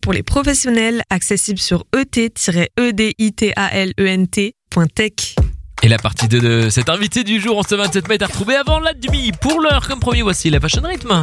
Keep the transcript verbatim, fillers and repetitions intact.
pour les professionnels, accessible sur e t tiret e-d-i-t-a-l-e-n-t point tech. Et la partie deux de cet invité du jour en ce vingt-sept mai est à retrouver avant la demi. Pour l'heure, comme promis, voici la Fashion Rythme.